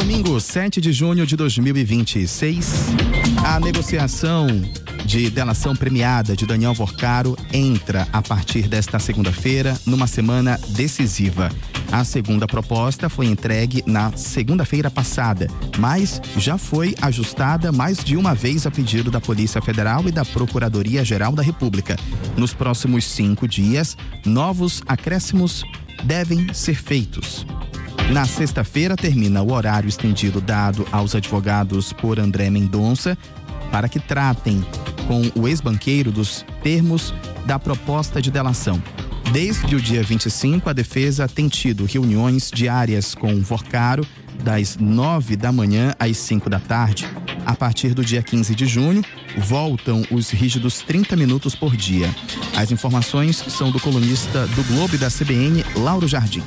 Domingo, 7 de junho de 2026, a negociação de delação premiada de Daniel Vorcaro entra a partir desta segunda-feira numa semana decisiva. A segunda proposta foi entregue na segunda-feira passada, mas já foi ajustada mais de uma vez a pedido da Polícia Federal e da Procuradoria-Geral da República. Nos próximos 5 dias, novos acréscimos devem ser feitos. Na sexta-feira, termina o horário estendido dado aos advogados por André Mendonça para que tratem com o ex-banqueiro dos termos da proposta de delação. Desde o dia 25, a defesa tem tido reuniões diárias com Vorcaro, das 9 da manhã às 5 da tarde. A partir do dia 15 de junho, voltam os rígidos 30 minutos por dia. As informações são do colunista do Globo e da CBN, Lauro Jardim.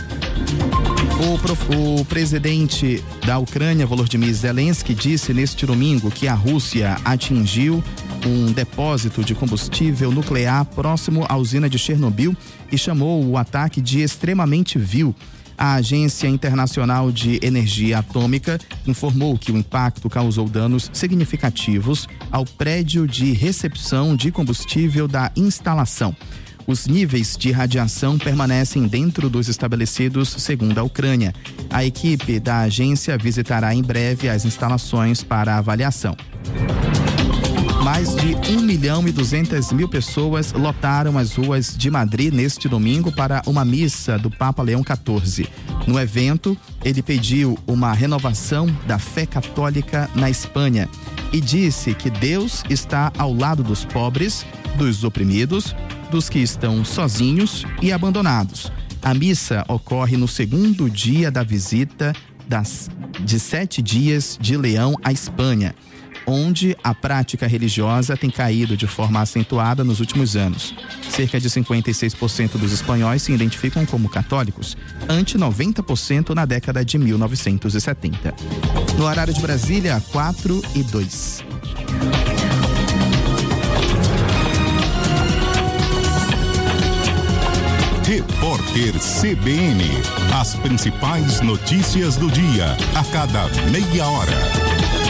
O presidente da Ucrânia, Volodymyr Zelensky, disse neste domingo que a Rússia atingiu um depósito de combustível nuclear próximo à usina de Chernobyl e chamou o ataque de extremamente vil. A Agência Internacional de Energia Atômica informou que o impacto causou danos significativos ao prédio de recepção de combustível da instalação. Os níveis de radiação permanecem dentro dos estabelecidos, segundo a Ucrânia. A equipe da agência visitará em breve as instalações para avaliação. Mais de 1.200.000 pessoas lotaram as ruas de Madrid neste domingo para uma missa do Papa Leão XIV. No evento, ele pediu uma renovação da fé católica na Espanha e disse que Deus está ao lado dos pobres, dos oprimidos, dos que estão sozinhos e abandonados. A missa ocorre no segundo dia da visita de 7 dias de Leão à Espanha, onde a prática religiosa tem caído de forma acentuada nos últimos anos. Cerca de 56% dos espanhóis se identificam como católicos, ante 90% na década de 1970. No horário de Brasília, 4:02. Repórter CBN. As principais notícias do dia, a cada meia hora.